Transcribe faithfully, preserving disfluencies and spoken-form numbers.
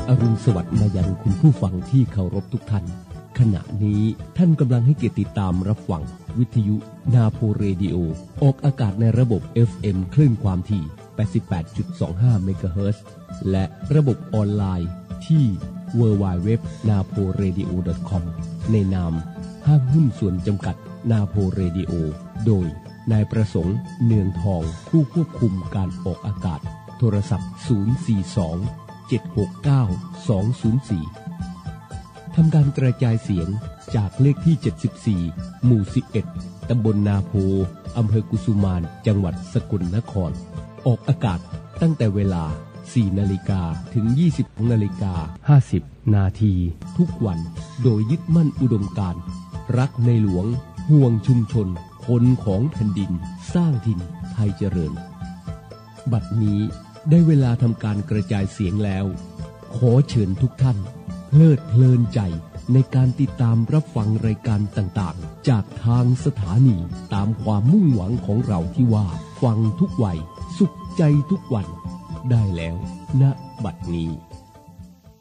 อรุณสวัสดิ์มายังคุณผู้ฟังที่เคารพทุกท่านขณะนี้ท่านกำลังให้เกียรติติดตามรับฟังวิทยุนาโพเรดิโอออกอากาศในระบบ เอฟ เอ็ม คลื่นความถี่ แปดสิบแปดจุดสองห้า เมกะเฮิรตซ์ และระบบออนไลน์ที่ ดับเบิลยู ดับเบิลยู ดับเบิลยู ดอท นาโพเรดิโอ ดอท คอม ในนามห้างหุ้นส่วนจำกัดนาโพเรดิโอโดยนายประสงค์เนืองทองผู้ควบคุมการออกอากาศโทรศัพท์ศูนย์ สี่ สอง เจ็ด หก เก้า สอง ศูนย์ สี่ทำการกระจายเสียงจากเลขที่เจ็ดสิบสี่หมู่สิบเอ็ดตำบลนาโพอำเภอกุสุมานจังหวัดสกลนครออกอากาศตั้งแต่เวลาสี่นาฬิกาถึงยี่สิบนาฬิกาห้าสิบนาทีทุกวันโดยยึดมั่นอุดมการณ์รักในหลวงห่วงชุมชนคนของแผ่นดินสร้างถิ่นไทยเจริญบัดนี้ได้เวลาทำการกระจายเสียงแล้วขอเชิญทุกท่านเพลิดเพลินใจในการติดตามรับฟังรายการต่างๆจากทางสถานีตามความมุ่งหวังของเราที่ว่าฟังทุกวัยสุขใจทุกวันได้แล้วณบัดนี้